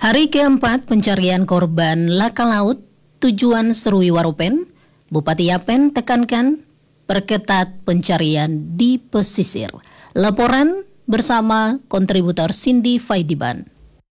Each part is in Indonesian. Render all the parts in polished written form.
Hari keempat pencarian korban laka laut tujuan Serui Warupen, Bupati Yapen tekankan perketat pencarian di pesisir. Laporan bersama kontributor Cindy Faidiban.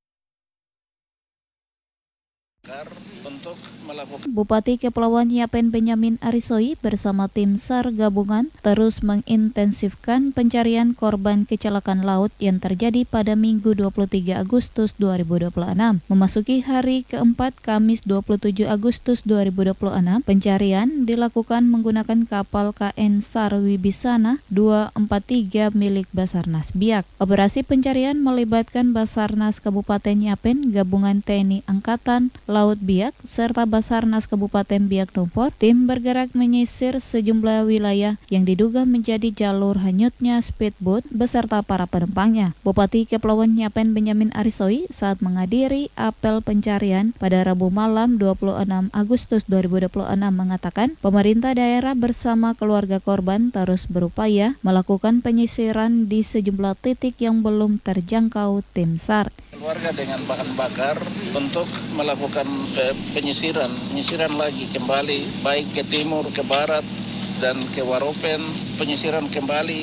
Bupati Kepulauan Yapen Benyamin Arisoi bersama tim SAR gabungan terus mengintensifkan pencarian korban kecelakaan laut yang terjadi pada Minggu 23 Agustus 2026. Memasuki hari keempat Kamis 27 Agustus 2026, pencarian dilakukan menggunakan kapal KN SAR Wibisana 243 milik Basarnas Biak. Operasi pencarian melibatkan Basarnas Kabupaten Yapen, Gabungan TNI Angkatan Laut Biak, serta Basarnas Kabupaten Biak Numfor. Tim bergerak menyisir sejumlah wilayah yang diduga menjadi jalur hanyutnya speedboat beserta para penumpangnya. Bupati Kepulauan Yapen Benyamin Arisoi saat menghadiri apel pencarian pada Rabu malam 26 Agustus 2026 mengatakan pemerintah daerah bersama keluarga korban terus berupaya melakukan penyisiran di sejumlah titik yang belum terjangkau tim SAR. Keluarga dengan bahan bakar untuk melakukan penyisiran lagi kembali baik ke timur, ke barat dan ke Warupen, penyisiran kembali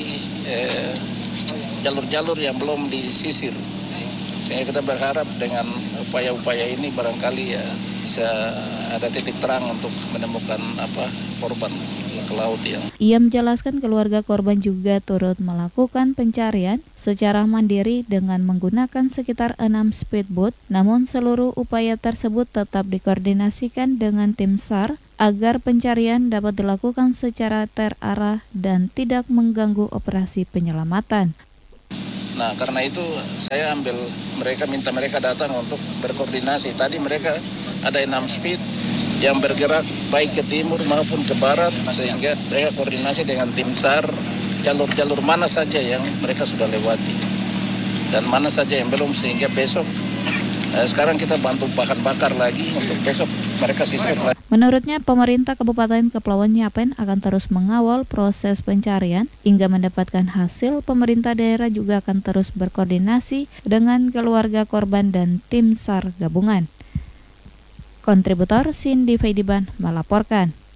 jalur-jalur yang belum disisir. Sehingga kita berharap dengan upaya-upaya ini barangkali ya bisa ada titik terang untuk menemukan korban ke laut yang. Ia menjelaskan keluarga korban juga turut melakukan pencarian secara mandiri dengan menggunakan sekitar 6 speedboat, namun seluruh upaya tersebut tetap dikoordinasikan dengan tim SAR agar pencarian dapat dilakukan secara terarah dan tidak mengganggu operasi penyelamatan. Nah, karena itu saya minta mereka datang untuk berkoordinasi. Tadi mereka ada 6 speed yang bergerak baik ke timur maupun ke barat, sehingga mereka koordinasi dengan tim SAR jalur-jalur mana saja yang mereka sudah lewati dan mana saja yang belum, sehingga besok sekarang kita bantu bahan bakar lagi untuk besok mereka sisir lagi. Menurutnya, pemerintah Kabupaten Kepulauan Yapen akan terus mengawal proses pencarian hingga mendapatkan hasil. Pemerintah daerah juga akan terus berkoordinasi dengan keluarga korban dan tim SAR gabungan. Kontributor Cindy Faidiban melaporkan.